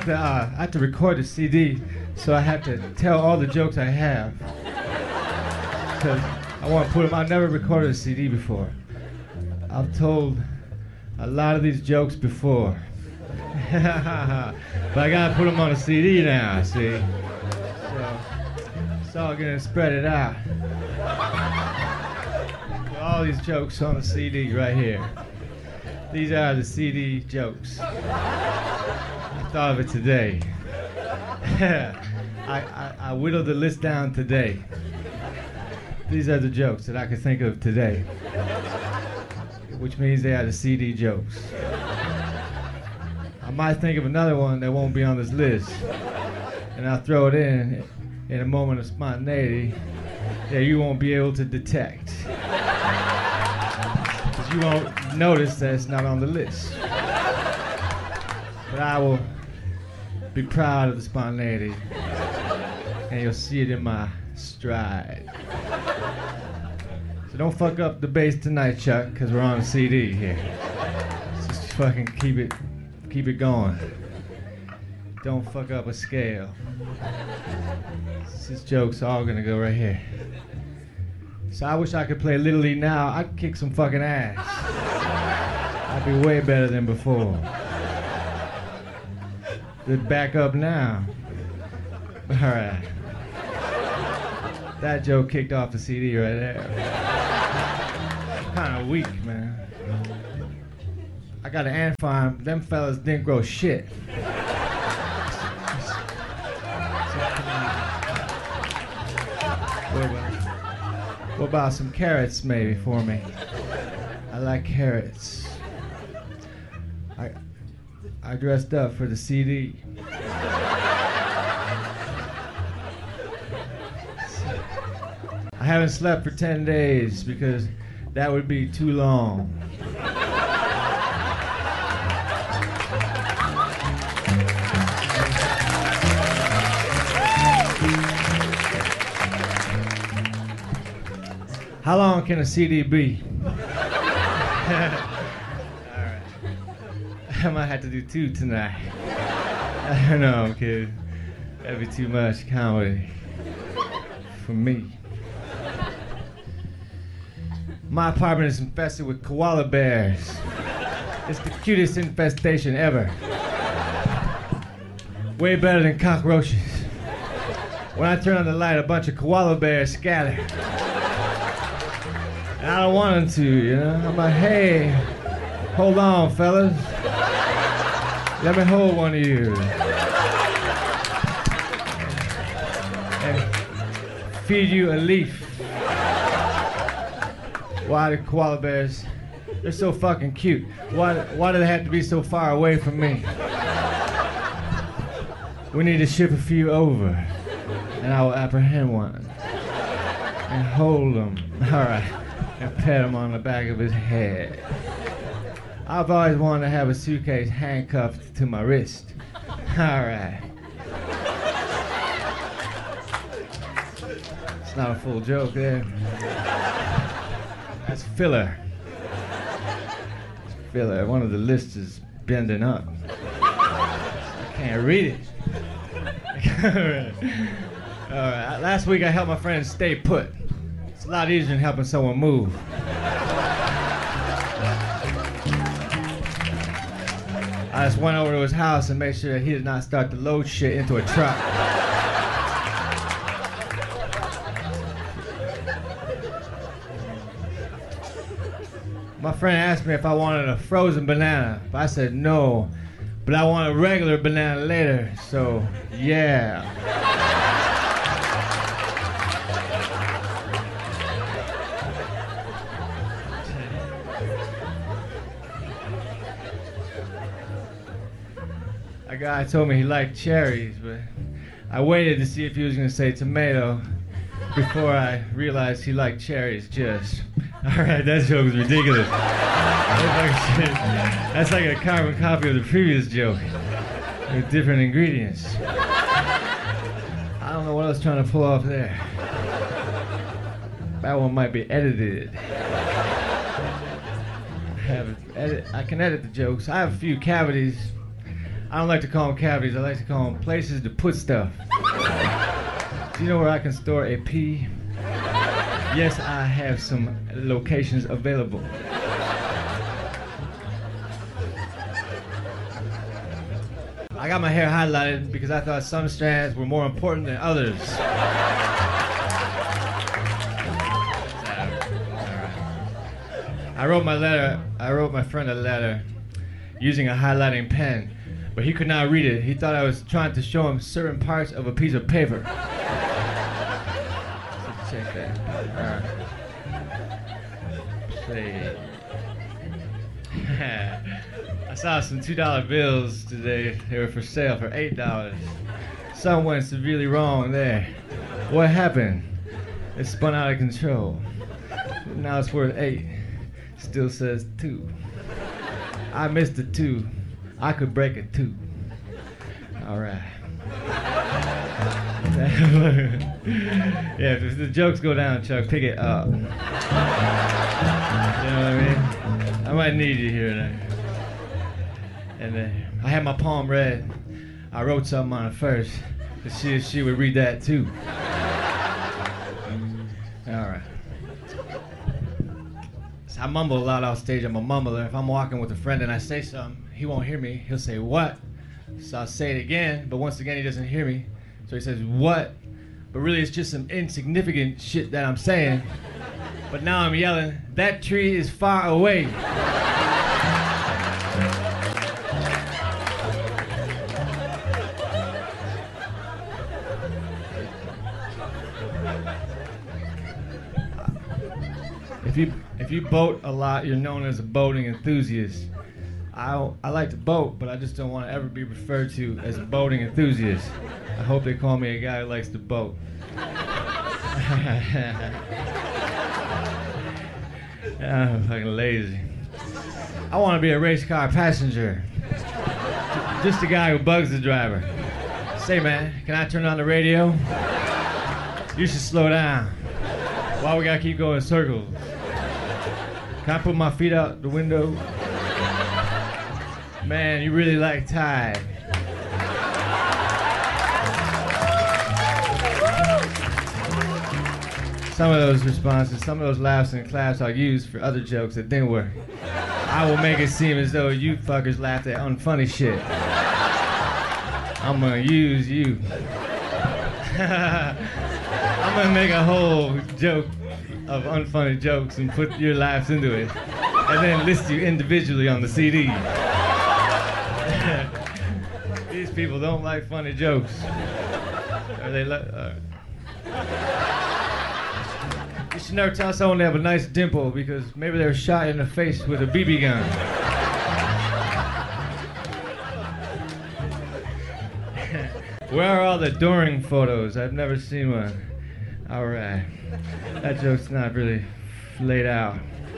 I have to record a CD, so I have to tell all the jokes I have. Because I want to put them. I've never recorded a CD before. I've told a lot of these jokes before. But I gotta put them on a CD now, see? So I'm gonna spread it out. Put all these jokes on the CD right here. These are the CD jokes. I thought of it today. I whittled the list down today. These are the jokes that I could think of today. Which means they are the CD jokes. I might think of another one that won't be on this list. And I'll throw it in a moment of spontaneity that you won't be able to detect. Because you won't notice that it's not on the list. But I will be proud of the spontaneity. And you'll see it in my stride. So don't fuck up the bass tonight, Chuck, because we're on a CD here. Just fucking keep it going. Don't fuck up a scale. This joke's all gonna go right here. So I wish I could play Little League now. I'd kick some fucking ass. I'd be way better than before. Good back up now. Alright. That joke kicked off the CD right there. Kinda weak, man. I got an ant farm. Them fellas didn't grow shit. What about some carrots maybe for me? I like carrots. I dressed up for the CD. I haven't slept for 10 days because that would be too long. How long can a CD be? Alright. I might have to do 2 tonight. I don't know, I'm kidding. That'd be too much comedy for me. My apartment is infested with koala bears. It's the cutest infestation ever. Way better than cockroaches. When I turn on the light, a bunch of koala bears scatter. And I don't want them to, you know? I'm like, hey, hold on, fellas. Let me hold one of you. And feed you a leaf. Why the koala bears? They're so fucking cute. Why do they have to be so far away from me? We need to ship a few over, and I will apprehend one and hold them. All right. And pet him on the back of his head. I've always wanted to have a suitcase handcuffed to my wrist. Alright. It's not a full joke there. That's filler. It's filler. One of the lists is bending up. I can't read it. Alright. Last week I helped my friend stay put. It's a lot easier than helping someone move. I just went over to his house and made sure that he did not start to load shit into a truck. My friend asked me if I wanted a frozen banana. I said no, but I want a regular banana later, so yeah. A guy told me he liked cherries, but I waited to see if he was going to say tomato before I realized he liked cherries just. Alright, that joke was ridiculous. That's like a carbon copy of the previous joke with different ingredients. I don't know what I was trying to pull off there. That one might be edited. I can edit the jokes. I have a few cavities. I don't like to call them cavities. I like to call them places to put stuff. Do you know where I can store a pea? Yes, I have some locations available. I got my hair highlighted because I thought some strands were more important than others. I wrote my friend a letter using a highlighting pen, but he could not read it. He thought I was trying to show him certain parts of a piece of paper. So check that. Play. I saw some $2 bills today. They were for sale for $8. Something went severely wrong there. What happened? It spun out of control. Now it's worth $8. Still says 2. I missed a 2. I could break a 2. All right. Yeah, if the jokes go down, Chuck, pick it up. You know what I mean? I might need you here tonight. And I had my palm read. I wrote something on it first to see if she would read that too. All right. So I mumble a lot off stage. I'm a mumbler. If I'm walking with a friend and I say something, he won't hear me. He'll say, "What?" So I'll say it again, but once again he doesn't hear me. So he says, "What?" But really it's just some insignificant shit that I'm saying. But now I'm yelling, "That tree is far away." If you boat a lot, you're known as a boating enthusiast. I like to boat, but I just don't want to ever be referred to as a boating enthusiast. I hope they call me a guy who likes to boat. I'm fucking lazy. I want to be a race car passenger. Just a guy who bugs the driver. Say, man, can I turn on the radio? You should slow down. Why we gotta keep going in circles? Can I put my feet out the window? Man, you really like Tide. Some of those responses, some of those laughs and claps I'll use for other jokes that didn't work. I will make it seem as though you fuckers laughed at unfunny shit. I'm gonna use you. I'm gonna make a whole joke of unfunny jokes and put your laughs into it, and then list you individually on the CD. These people don't like funny jokes. Or they You should never tell someone they have a nice dimple because maybe they were shot in the face with a BB gun. Where are all the Doring photos? I've never seen one. All right. That joke's not really laid out.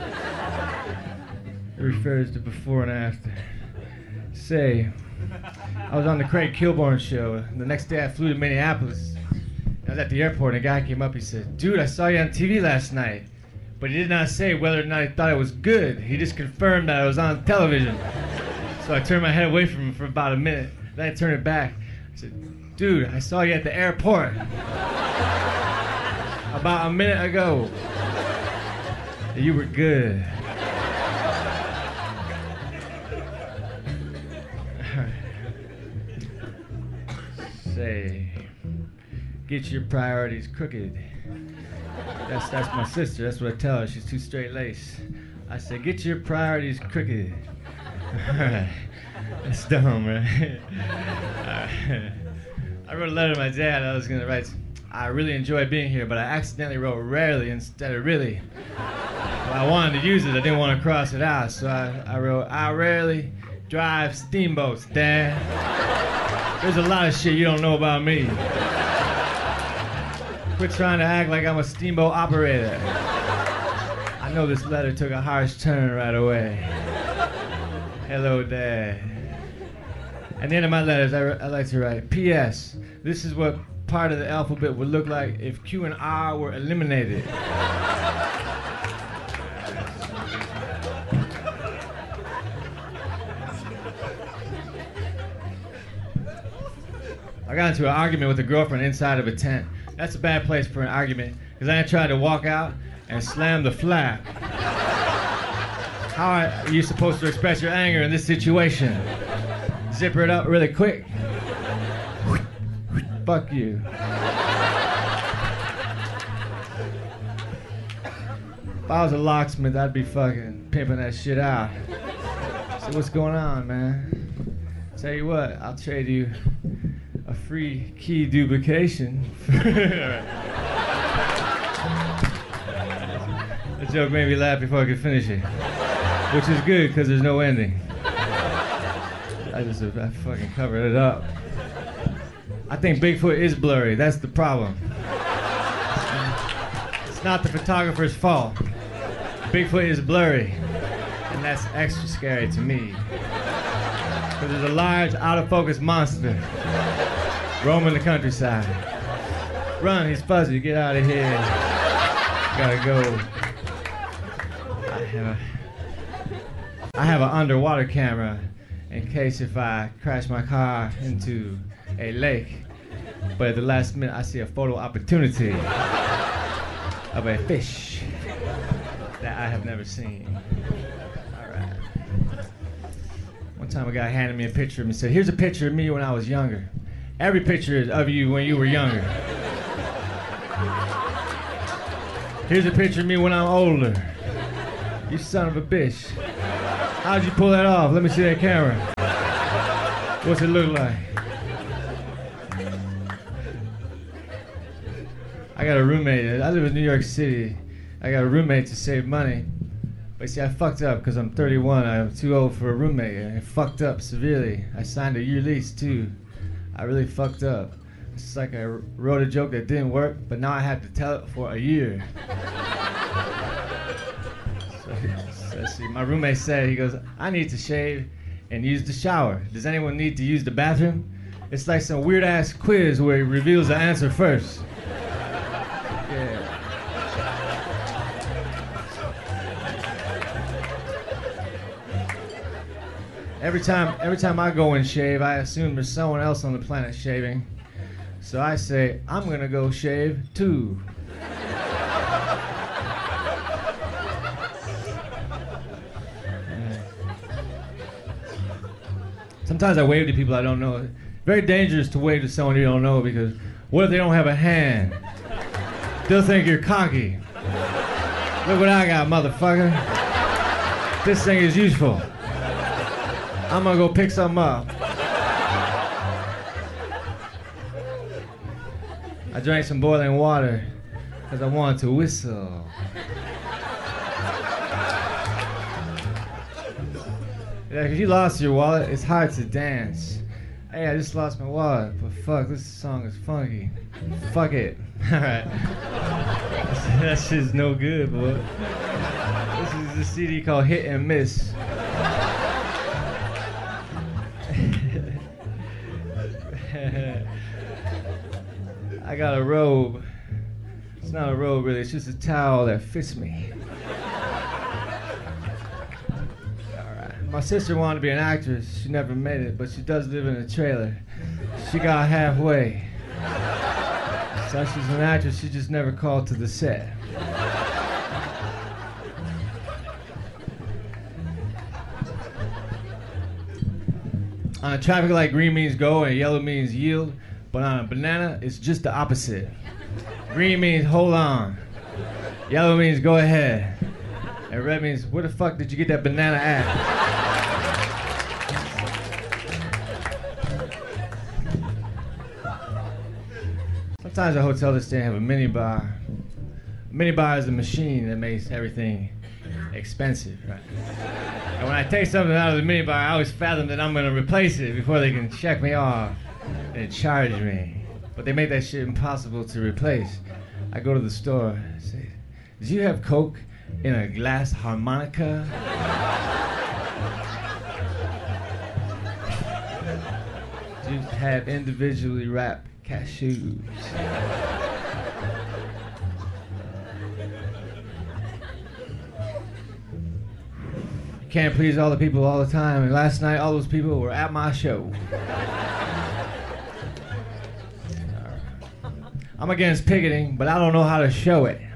It refers to before and after. Say, I was on the Craig Kilborn show. The next day I flew to Minneapolis. I was at the airport and a guy came up. He said, "Dude, I saw you on TV last night." But he did not say whether or not he thought it was good. He just confirmed that I was on television. So I turned my head away from him for about a minute. Then I turned it back. I said, "Dude, I saw you at the airport about a minute ago. You were good." Say, get your priorities crooked. That's my sister. That's what I tell her. She's too straight-laced. I said, get your priorities crooked. All right. That's dumb, right? I wrote a letter to my dad. I was going to write, "I really enjoy being here, but I accidentally wrote rarely instead of really. Well, I wanted to use it. I didn't want to cross it out. So I wrote, I rarely drive steamboats, Dad. There's a lot of shit you don't know about me. Quit trying to act like I'm a steamboat operator." I know this letter took a harsh turn right away. Hello, Dad. At the end of my letters, I like to write, "P.S. This is what part of the alphabet would look like if Q and R were eliminated." got into an argument with a girlfriend inside of a tent. That's a bad place for an argument, because I tried to walk out and slam the flap. How are you supposed to express your anger in this situation? Zipper it up really quick. Fuck you. If I was a locksmith, I'd be fucking pimping that shit out. So what's going on, man? Tell you what, I'll trade you a free key duplication. The joke made me laugh before I could finish it, which is good because there's no ending. I fucking covered it up. I think Bigfoot is blurry. That's the problem. It's not the photographer's fault. Bigfoot is blurry, and that's extra scary to me. Because there's a large, out-of-focus monster roaming the countryside. Run, he's fuzzy, get out of here. Gotta go. I have an underwater camera in case if I crash my car into a lake. But at the last minute, I see a photo opportunity of a fish that I have never seen. All right. One time a guy handed me a picture of me and said, here's a picture of me when I was younger. Every picture is of you when you were younger. Here's a picture of me when I'm older. You son of a bitch. How'd you pull that off? Let me see that camera. What's it look like? I got a roommate. I live in New York City. I got a roommate to save money. But see, I fucked up because I'm 31. I'm too old for a roommate. And I fucked up severely. I signed a year lease too. I really fucked up. It's like I wrote a joke that didn't work, but now I have to tell it for a year. So see, my roommate said, he goes, I need to shave and use the shower. Does anyone need to use the bathroom? It's like some weird ass quiz where he reveals the answer first. Yeah. Every time I go and shave, I assume there's someone else on the planet shaving. So I say, I'm gonna go shave too. Sometimes I wave to people I don't know. Very dangerous to wave to someone you don't know because what if they don't have a hand? They'll think you're cocky. Look what I got, motherfucker. This thing is useful. I'm gonna go pick something up. I drank some boiling water because I wanted to whistle. Yeah, because you lost your wallet, it's hard to dance. Hey, I just lost my wallet, but fuck, this song is funky. Fuck it. Alright. That shit's no good, boy. This is a CD called Hit and Miss. I got a robe. It's not a robe, really. It's just a towel that fits me. All right. My sister wanted to be an actress. She never made it, but she does live in a trailer. She got halfway. So she's an actress. She just never called to the set. On a traffic light, green means go and yellow means yield. But on a banana, it's just the opposite. Green means hold on. Yellow means go ahead. And red means where the fuck did you get that banana at? Sometimes a hotel that stay have a mini bar. A mini bar is a machine that makes everything expensive, right? And when I take something out of the mini bar, I always fathom that I'm gonna replace it before they can check me off and charge me. But they make that shit impossible to replace. I go to the store and say, do you have Coke in a glass harmonica? Do you have individually wrapped cashews? You can't please all the people all the time, and last night all those people were at my show. I'm against picketing, but I don't know how to show it.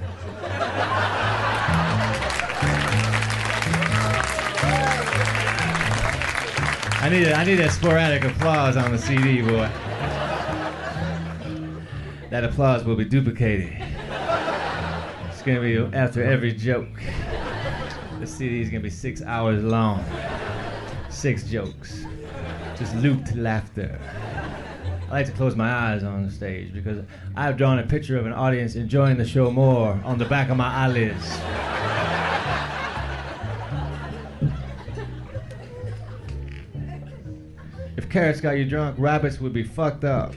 I need that sporadic applause on the CD, boy. That applause will be duplicated. It's gonna be after every joke. The CD is gonna be 6 hours long. 6 jokes. Just looped laughter. I like to close my eyes on the stage because I've drawn a picture of an audience enjoying the show more on the back of my eyelids. If carrots got you drunk, rabbits would be fucked up.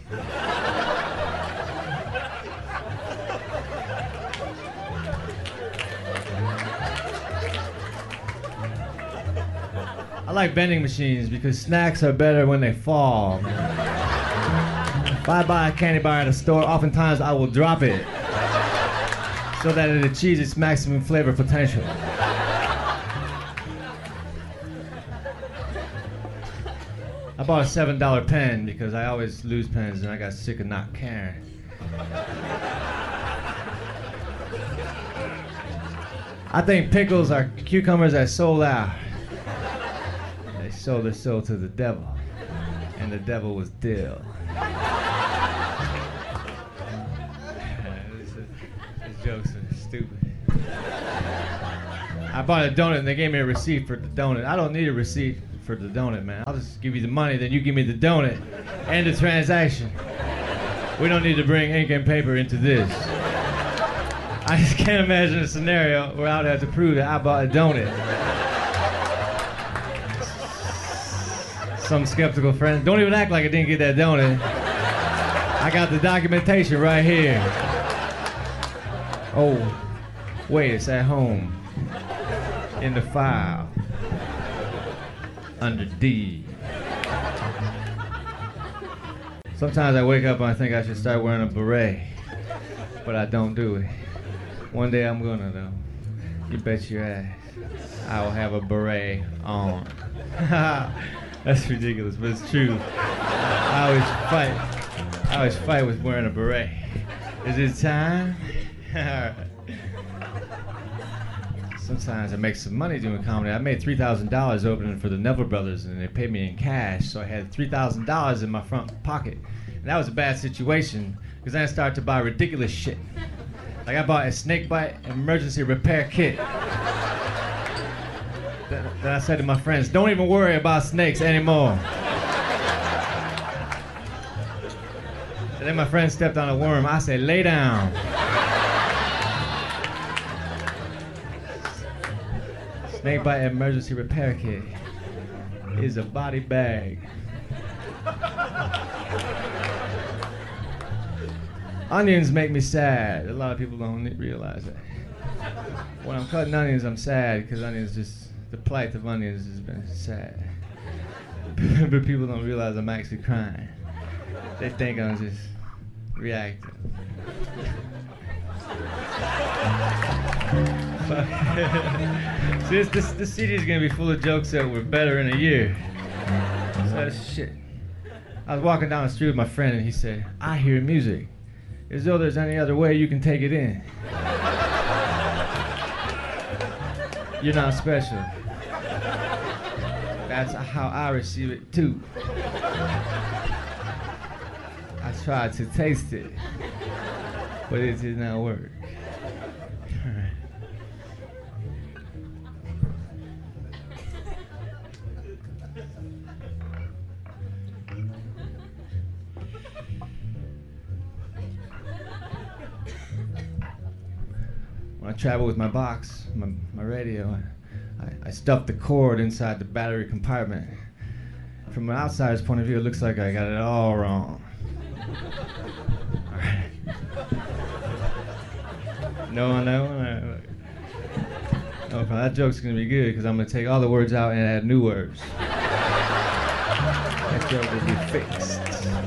I like vending machines because snacks are better when they fall. If I buy a candy bar at a store, oftentimes I will drop it so that it achieves its maximum flavor potential. I bought a $7 pen because I always lose pens and I got sick of not caring. I think pickles are cucumbers that sold out. They sold their soul to the devil, and the devil was dill. These jokes are stupid. I bought a donut and they gave me a receipt for the donut. I don't need a receipt for the donut, man. I'll just give you the money, then you give me the donut and the transaction. We don't need to bring ink and paper into this. I just can't imagine a scenario where I would have to prove that I bought a donut. Some skeptical friends, don't even act like I didn't get that donut. I got the documentation right here. Oh, wait, it's at home. In the file. Under D. Sometimes I wake up and I think I should start wearing a beret, but I don't do it. One day I'm gonna, though. You bet your ass. I will have a beret on. That's ridiculous, but it's true. I always fight with wearing a beret. Is it time? All right. Sometimes I make some money doing comedy. I made $3,000 opening for the Neville Brothers, and they paid me in cash, so I had $3,000 in my front pocket. And that was a bad situation, because then I started to buy ridiculous shit. Like I bought a snakebite emergency repair kit. Then I said to my friends, don't even worry about snakes anymore. And then my friend stepped on a worm. I said, lay down. Snakebite emergency repair kit is a body bag. Onions make me sad. A lot of people don't realize that. When I'm cutting onions, I'm sad because the plight of onions has been sad. But people don't realize I'm actually crying. They think I'm just reacting. See, this CD is gonna be full of jokes that were better in a year. So that's shit. I was walking down the street with my friend and he said, I hear music. As though there's any other way you can take it in. You're not special. That's how I receive it too. I tried to taste it, but it did not work. When I travel with my box, my radio, I stuffed the cord inside the battery compartment. From an outsider's point of view, it looks like I got it all wrong. All right. No, that joke's gonna be good because I'm gonna take all the words out and add new words. That joke will be fixed.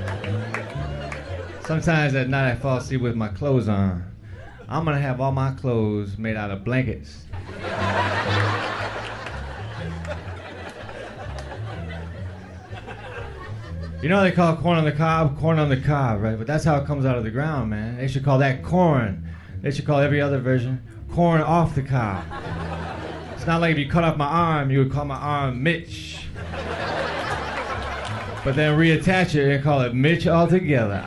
Sometimes at night I fall asleep with my clothes on. I'm gonna have all my clothes made out of blankets. You know they call corn on the cob, right? But that's how it comes out of the ground, man. They should call that corn. They should call every other version corn off the cob. It's not like if you cut off my arm, you would call my arm Mitch. But then reattach it and call it Mitch altogether.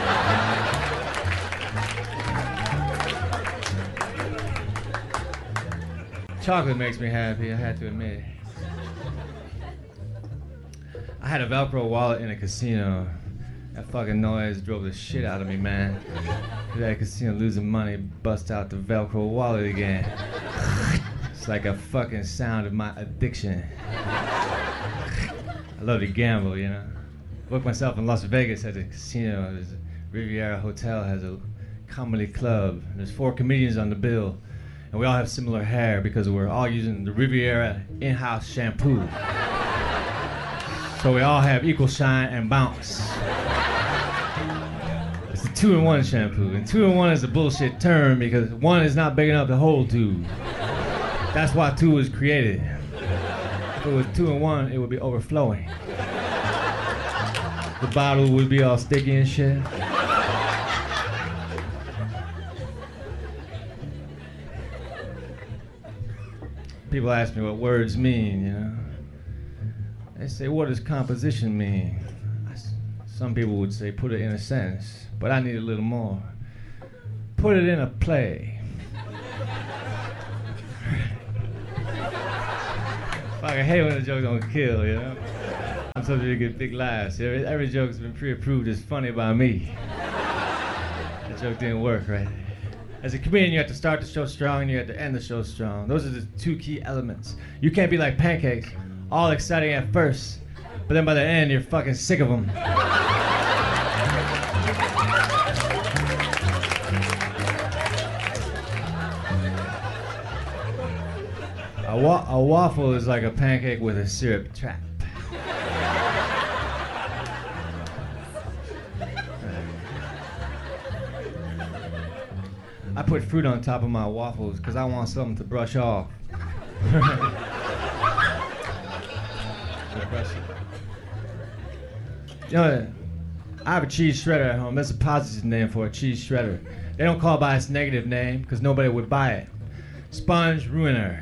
Chocolate makes me happy, I had to admit. I had a Velcro wallet in a casino. That fucking noise drove the shit out of me, man. That casino losing money, bust out the Velcro wallet again. It's like a fucking sound of my addiction. I love to gamble, you know. Booked myself in Las Vegas at the casino. There's a Riviera Hotel has a comedy club. There's 4 comedians on the bill. And we all have similar hair because we're all using the Riviera in-house shampoo. So we all have equal shine and bounce. It's a 2-in-1 shampoo. And 2-in-1 is a bullshit term because 1 is not big enough to hold 2. That's why 2 was created. If it was 2-in-1, it would be overflowing. The bottle would be all sticky and shit. People ask me what words mean, you know. They say, what does composition mean? Some people would say, put it in a sentence, but I need a little more. Put it in a play. Fuck, I hate when a joke don't kill, you know. I'm supposed to get big laughs. Every joke's been pre-approved as funny by me. That joke didn't work, right? As a comedian, you have to start the show strong and you have to end the show strong. Those are the 2 key elements. You can't be like pancakes, all exciting at first, but then by the end, you're fucking sick of them. A waffle is like a pancake with a syrup trap. I put fruit on top of my waffles because I want something to brush off. You know, I have a cheese shredder at home. That's a positive name for a cheese shredder. They don't call it by its negative name because nobody would buy it. Sponge ruiner.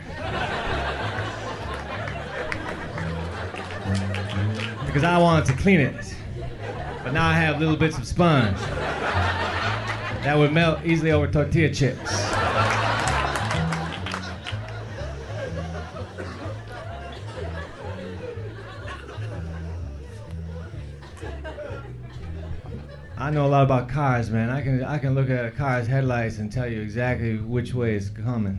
Because I wanted to clean it. But now I have little bits of sponge that would melt easily over tortilla chips. I know a lot about cars, man. I can look at a car's headlights and tell you exactly which way it's coming.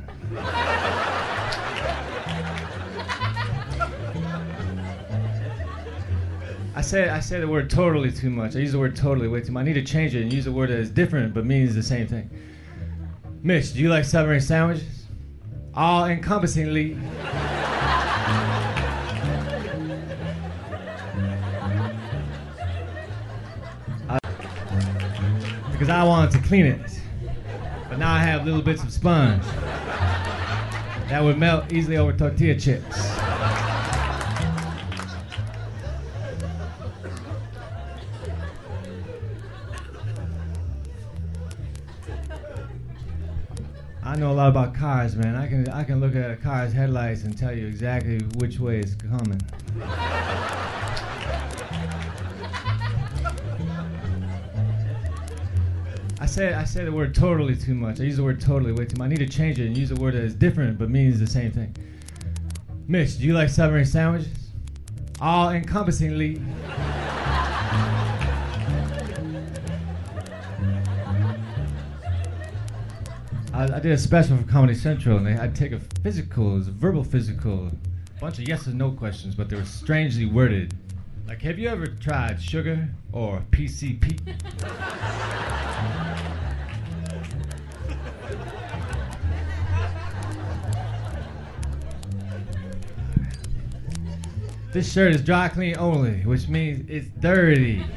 I say the word totally too much. I use the word totally way too much. I need to change it and use a word that is different but means the same thing. Mitch, do you like submarine sandwiches? All encompassingly. Because I wanted to clean it. But now I have little bits of sponge that would melt easily over tortilla chips. I know a lot about cars, man. I can look at a car's headlights and tell you exactly which way it's coming. I say the word totally too much. I use the word totally way too much. I need to change it and use a word that is different but means the same thing. Mitch, do you like submarine sandwiches? All encompassingly. I did a special for Comedy Central, and I'd take a physical, it was a verbal physical, a bunch of yes and no questions, but they were strangely worded. Like, have you ever tried sugar or PCP? This shirt is dry clean only, which means it's dirty.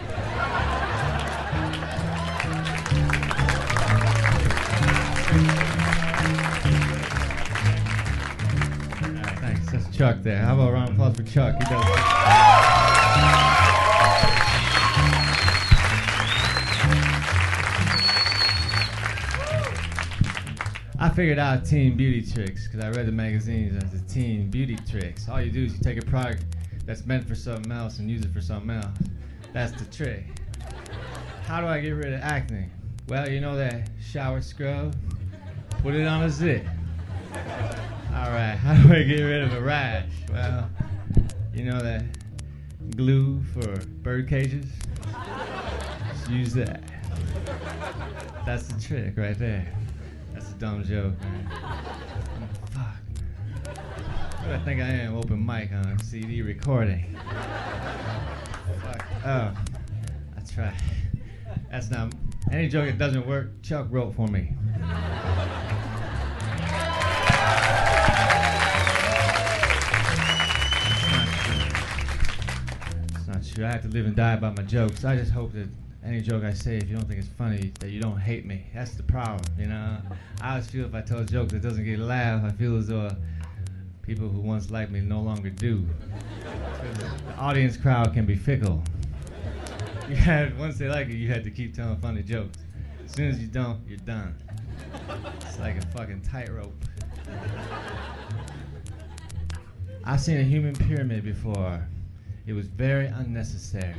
Thanks, that's Chuck there. How about a round of applause for Chuck? He does. I figured out teen beauty tricks because I read the magazines as the teen beauty tricks. All you do is you take a product that's meant for something else and use it for something else. That's the trick. How do I get rid of acne? Well, you know that shower scrub? Put it on a zit. All right, how do I get rid of a rash? Well, you know that glue for bird cages? Just use that. That's the trick right there. That's a dumb joke, man. Fuck. What do I think I am? Open mic on a CD recording. Fuck. Oh, that's right. That's not... Any joke that doesn't work, Chuck wrote for me. It's not true. I have to live and die by my jokes. I just hope that any joke I say, if you don't think it's funny, that you don't hate me. That's the problem, you know? I always feel if I tell a joke that doesn't get a laugh, I feel as though people who once liked me no longer do. The audience crowd can be fickle. Once they like you, you had to keep telling funny jokes. As soon as you don't, you're done. It's like a fucking tightrope. I've seen a human pyramid before. It was very unnecessary.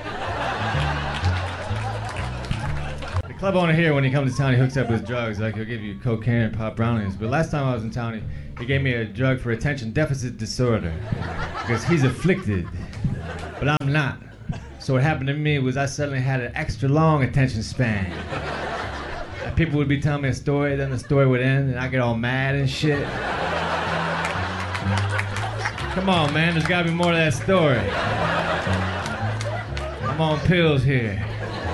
The club owner here, when he comes to town, he hooks up with drugs. Like, he'll give you cocaine and pop brownies. But last time I was in town, he gave me a drug for attention deficit disorder. Because he's afflicted. But I'm not. So what happened to me was I suddenly had an extra long attention span. And people would be telling me a story, then the story would end, and I get all mad and shit. Come on, man, there's gotta be more to that story. I'm on pills here.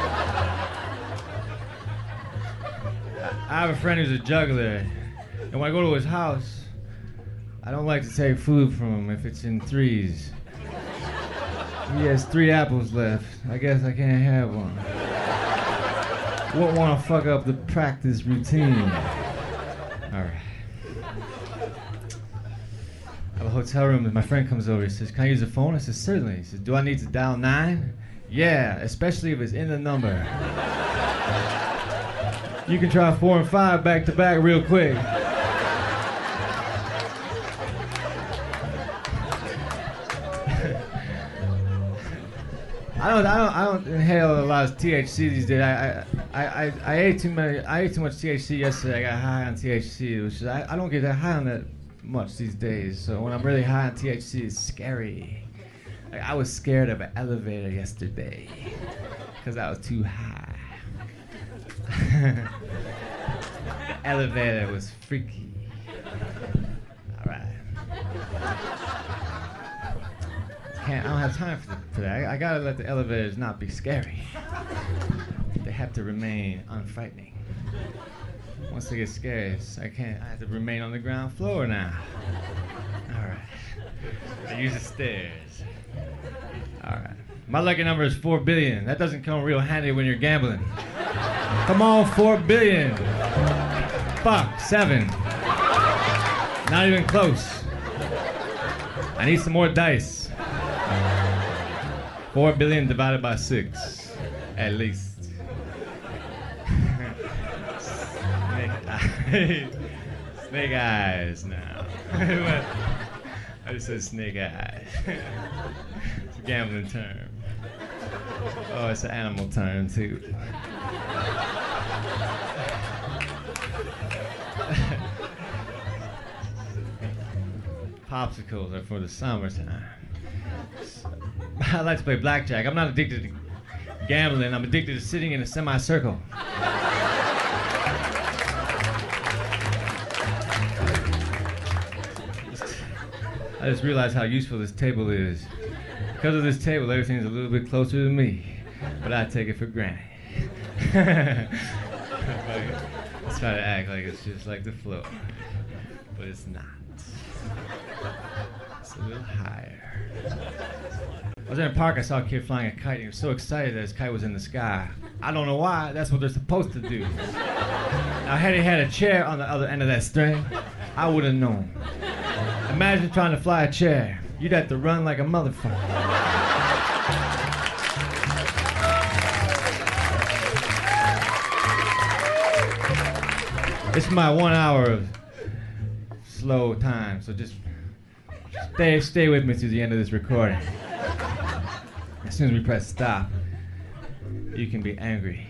I have a friend who's a juggler, and when I go to his house, I don't like to take food from him if it's in threes. He has 3 apples left. I guess I can't have one. Won't want to fuck up the practice routine. All right. I have a hotel room and my friend comes over. He says, "Can I use the phone?" I said, "Certainly." He says, "Do I need to dial 9? "Yeah, especially if it's in the number." "You can try 4 and 5 back to back real quick." I don't inhale a lot of THC these days. I ate too much THC yesterday. I got high on THC, which is, I don't get that high on that much these days. So when I'm really high on THC, it's scary. Like, I was scared of an elevator yesterday because I was too high. The elevator was freaky. All right. I don't have time for that. I gotta let the elevators not be scary. They have to remain unfrightening. Once they get scary, I have to remain on the ground floor now. All right. I use the stairs. All right. My lucky number is 4 billion. That doesn't come real handy when you're gambling. Come on, 4 billion. Fuck, 7. Not even close. I need some more dice. 4 billion divided by 6, at least. Snake eyes now. I just said snake eyes. It's a gambling term. Oh, it's an animal term too. Popsicles are for the summertime. I like to play blackjack. I'm not addicted to gambling. I'm addicted to sitting in a semicircle. I just realized how useful this table is. Because of this table, everything's a little bit closer to me, but I take it for granted. Let's try to act like it's just like the floor, but it's not. It's a little higher. I was in a park, I saw a kid flying a kite, and he was so excited that his kite was in the sky. I don't know why, that's what they're supposed to do. Now, had he had a chair on the other end of that string, I would have known. Imagine trying to fly a chair. You'd have to run like a motherfucker. It's my 1 hour of slow time, so just stay with me through the end of this recording. As soon as we press stop, you can be angry.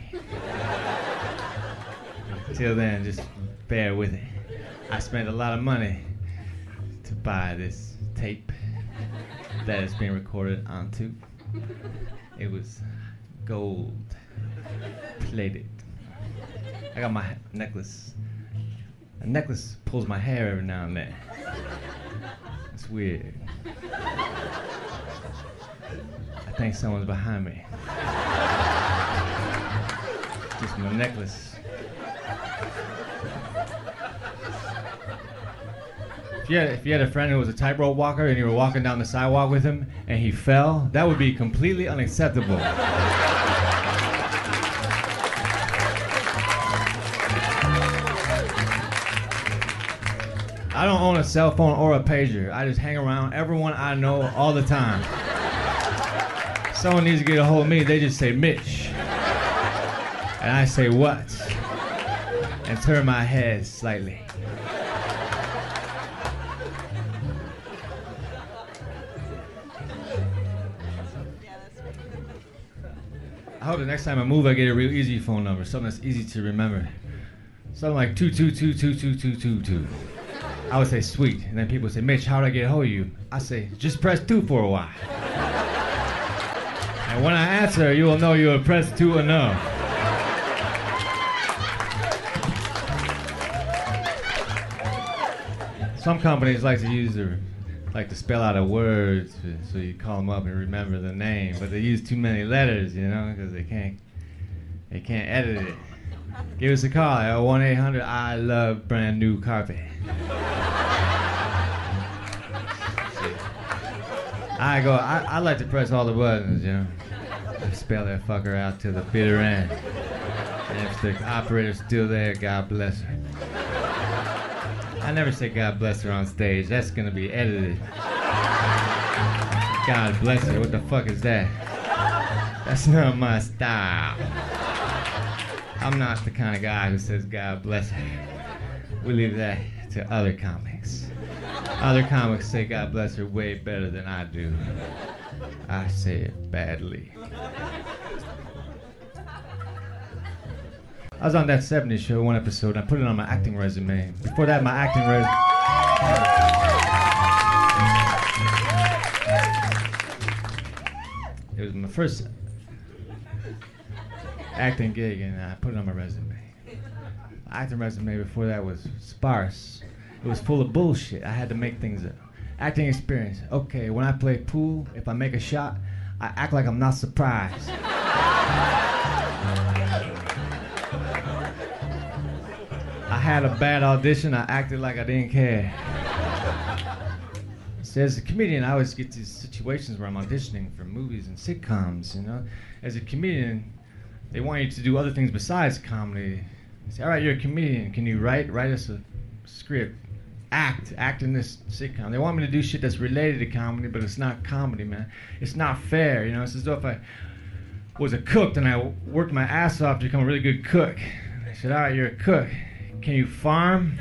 Till then, just bear with it. I spent a lot of money to buy this tape that is being recorded onto. It was gold plated. I got my necklace. A necklace pulls my hair every now and then. It's weird. I think someone's behind me. Just my necklace. If you had a friend who was a tightrope walker and you were walking down the sidewalk with him and he fell, that would be completely unacceptable. I don't own a cell phone or a pager. I just hang around everyone I know all the time. Someone needs to get a hold of me, they just say, Mitch. And I say, what? And turn my head slightly. I hope the next time I move, I get a real easy phone number, something that's easy to remember. Something like 222222222. I would say, sweet. And then people would say, Mitch, how do I get a hold of you? I say, just press 2 for a while. And when I answer, you will know you have pressed 2 enough. Some companies like to spell out a word so you call them up and remember the name, but they use too many letters, you know, because they can't edit it. Give us a call at 1-800 I love brand new carpet. I like to press all the buttons, you know. Spell that fucker out to the bitter end. And if the operator's still there, God bless her. I never say God bless her on stage. That's gonna be edited. God bless her. What the fuck is that? That's not my style. I'm not the kind of guy who says God bless her. We leave that to other comics. Other comics say God bless her way better than I do. I say it badly. I was on that 70s show, one episode, and I put it on my acting resume. Before that, my acting resume... It was my first acting gig, and I put it on my resume. My acting resume before that was sparse. It was full of bullshit. I had to make things up. Acting experience. Okay, when I play pool, if I make a shot, I act like I'm not surprised. I had a bad audition, I acted like I didn't care. So as a comedian, I always get these situations where I'm auditioning for movies and sitcoms, you know. As a comedian, they want you to do other things besides comedy. They say, all right, you're a comedian, can you write us a script? Act in this sitcom. They want me to do shit that's related to comedy, but it's not comedy, man. It's not fair, you know. It's as though if I was a cook and I worked my ass off to become a really good cook. They said, all right, you're a cook. Can you farm?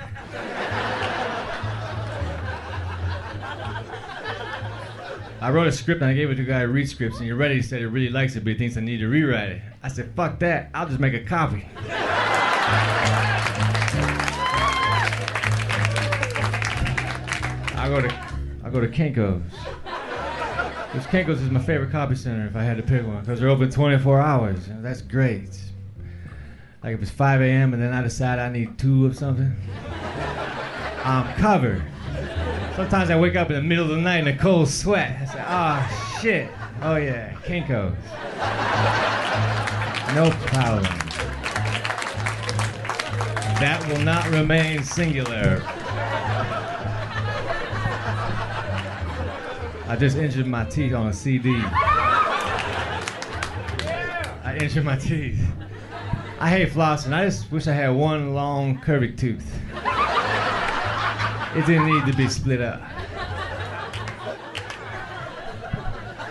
I wrote a script and I gave it to a guy who reads scripts, and you're ready. He said he really likes it, but he thinks I need to rewrite it. I said, fuck that. I'll just make a copy. I'll go to Kinko's. Because Kinko's is my favorite copy center if I had to pick one, because they're open 24 hours. You know, that's great. Like if it's 5 a.m. and then I decide I need 2 of something, I'm covered. Sometimes I wake up in the middle of the night in a cold sweat. I say, oh shit. Oh yeah, Kinko's. No problem. That will not remain singular. I just injured my teeth on a CD. I injured my teeth. I hate flossing. I just wish I had one long curvy tooth. It didn't need to be split up.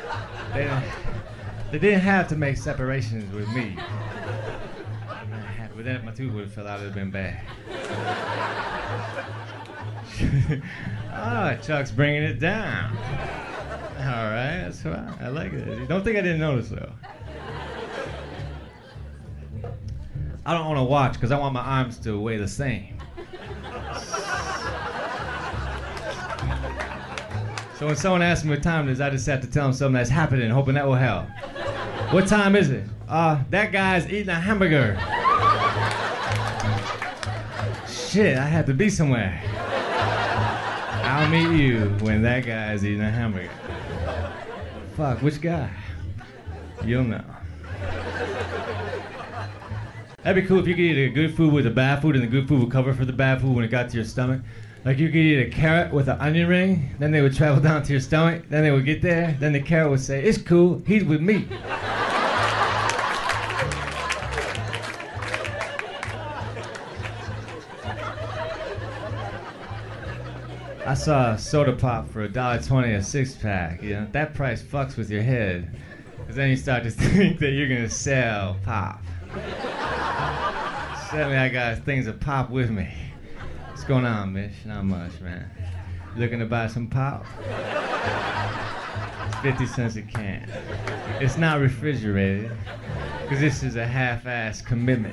They didn't have to make separations with me. But then if my tooth would have fell out, it would have been bad. Ah, Chuck's bringing it down. All right, that's right. I like it. Don't think I didn't notice, though. I don't want to watch because I want my arms to weigh the same. So when someone asks me what time it is, I just have to tell them something that's happening, hoping that will help. What time is it? That guy's eating a hamburger. Shit, I have to be somewhere. I'll meet you when that guy's eating a hamburger. Fuck, which guy? You'll know. That'd be cool if you could eat a good food with the bad food and the good food would cover for the bad food when it got to your stomach. Like you could eat a carrot with an onion ring, then they would travel down to your stomach, then they would get there, then the carrot would say, "It's cool, he's with me." I saw a soda pop for $1.20 a six-pack. You know, that price fucks with your head. Because then you start to think that you're going to sell pop. Suddenly I got things of pop with me. What's going on, Mitch? Not much, man. Looking to buy some pop? It's 50 cents a can. It's not refrigerated. Because this is a half-ass commitment.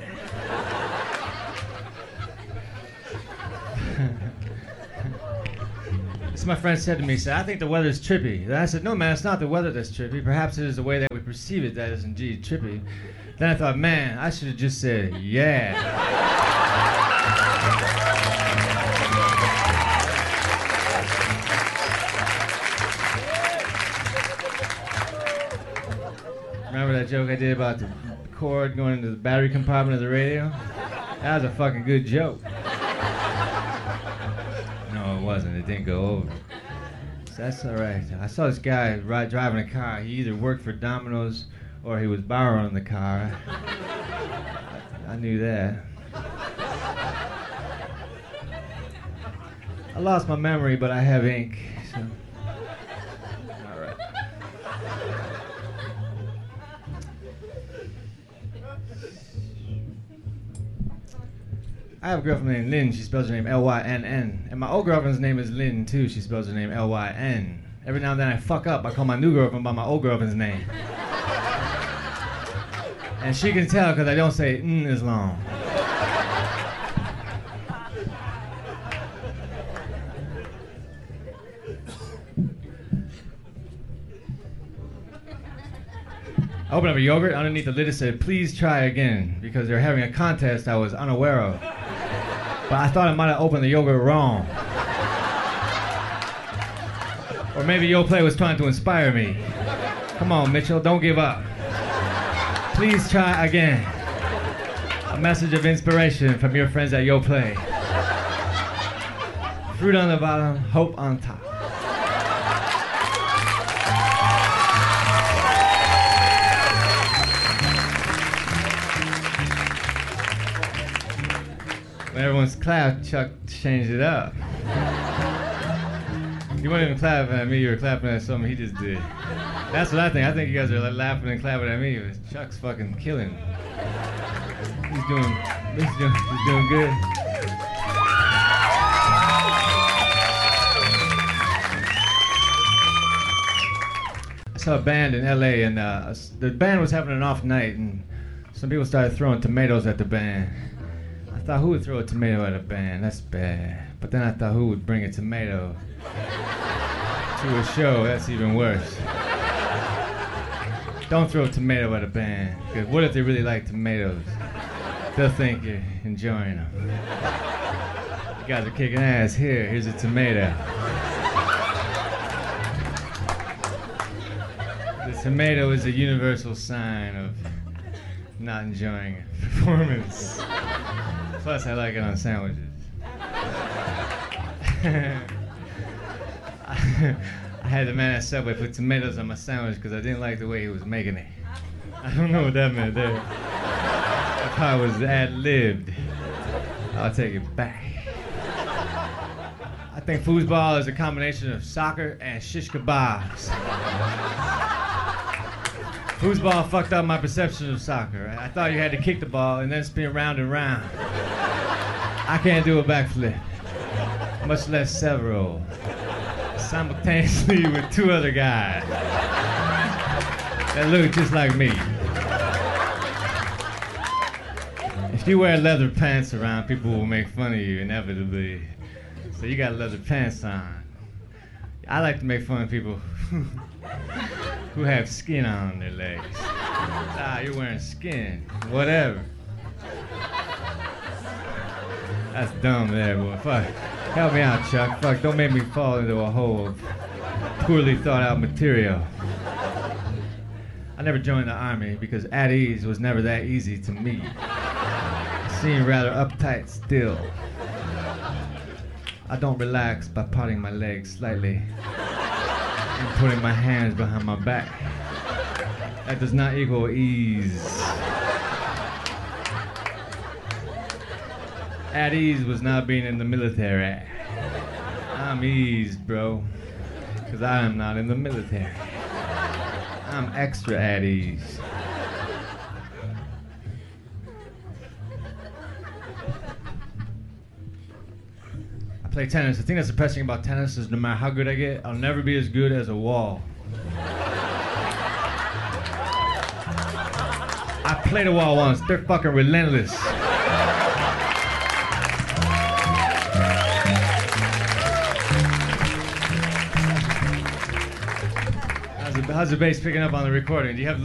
My friend said to me, he said, "I think the weather's trippy." And I said, "No, man, it's not the weather that's trippy. Perhaps it is the way that we perceive it that is indeed trippy." Then I thought, man, I should have just said, "Yeah." Remember that joke I did about the cord going into the battery compartment of the radio? That was a fucking good joke. No, it wasn't. It didn't go over. So that's all right. I saw this guy driving a car. He either worked for Domino's or he was borrowing the car. I knew that. I lost my memory, but I have ink. So. All right. I have a girlfriend named Lynn. She spells her name L-Y-N-N. And my old girlfriend's name is Lynn, too. She spells her name L-Y-N. Every now and then I fuck up. I call my new girlfriend by my old girlfriend's name. And she can tell because I don't say as long. I opened up a yogurt. Underneath the lid it said, "Please try again," because they're having a contest I was unaware of. But I thought I might have opened the yogurt wrong. Or maybe Yoplait was trying to inspire me. Come on, Mitchell, don't give up. Please try again. A message of inspiration from your friends at Yoplait. Fruit on the bottom, hope on top. When everyone's clapped, Chuck changed it up. You weren't even clapping at me, you were clapping at something he just did. That's what I think. I think you guys are laughing and clapping at me, but Chuck's fucking killing. He's doing good. I saw a band in LA and the band was having an off night and some people started throwing tomatoes at the band. I thought, who would throw a tomato at a band? That's bad. But then I thought, who would bring a tomato to a show? That's even worse. Don't throw a tomato at a band. Because what if they really like tomatoes? They'll think you're enjoying them. You guys are kicking ass. Here's a tomato. The tomato is a universal sign of not enjoying a performance. Plus, I like it on sandwiches. I had the man at Subway put tomatoes on my sandwich because I didn't like the way he was making it. I don't know what that meant there. That part was ad-libbed. I'll take it back. I think foosball is a combination of soccer and shish kebabs. Foosball fucked up my perception of soccer. I thought you had to kick the ball and then spin round and round. I can't do a backflip, much less several, simultaneously with two other guys that look just like me. If you wear leather pants around, people will make fun of you inevitably. So you got leather pants on. I like to make fun of people who have skin on their legs. Ah, you're wearing skin. Whatever. That's dumb there, boy. Fuck. Help me out, Chuck. Fuck, don't make me fall into a hole of poorly thought out material. I never joined the army because at ease was never that easy to me. I seem rather uptight still. I don't relax by parting my legs slightly and putting my hands behind my back. That does not equal ease. At ease was not being in the military. I'm eased, bro, because I am not in the military. I'm extra at ease. I play tennis. The thing that's depressing about tennis is no matter how good I get, I'll never be as good as a wall. I played a wall once. They're fucking relentless. How's the bass picking up on the recording? Do you have